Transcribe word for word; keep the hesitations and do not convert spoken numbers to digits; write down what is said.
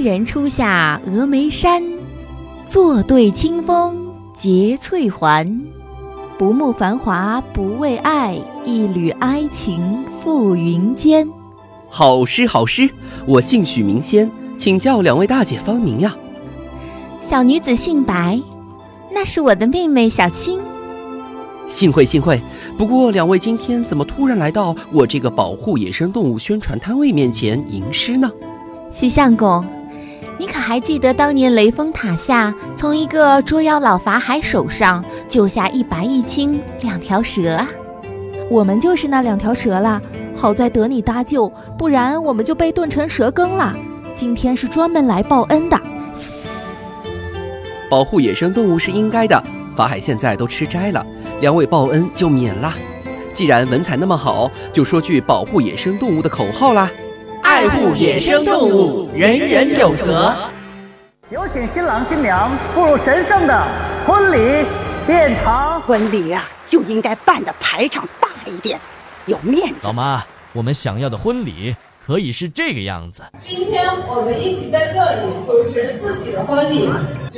人初下峨眉山，坐对清风结翠环。不慕繁华不为爱，一缕哀情付云间。 好诗好诗，我姓许名仙，请教两位大姐芳名呀？ 小女子姓白，那是我的妹妹小青。 幸会幸会，不过两位今天怎么突然来到我这个保护野生动物宣传摊位面前吟诗呢？ 许相公，你可还记得当年雷峰塔下从一个捉妖老法海手上救下一白一青两条蛇啊？ 我们就是那两条蛇啦，好在得你搭救，不然我们就被炖成蛇羹了。今天是专门来报恩的。 保护野生动物是应该的，法海现在都吃斋了，两位报恩就免啦。既然文采那么好，就说句保护野生动物的口号啦： 爱护野生动物，人人有责。 有请新郎新娘步入神圣的婚礼殿堂。 婚礼啊，就应该办的排场大一点，有面子。 老妈，我们想要的婚礼可以是这个样子。 今天我们一起在这里主持自己的婚礼。